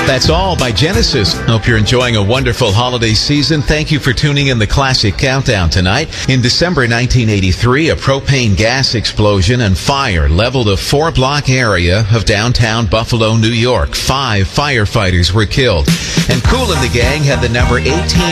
That's all by Genesis. Hope you're enjoying a wonderful holiday season. Thank you for tuning in the Classic Countdown tonight. In December 1983, a propane gas explosion and fire leveled a 4-block area of downtown Buffalo, New York. 5 firefighters were killed. And Kool and the Gang had the number 18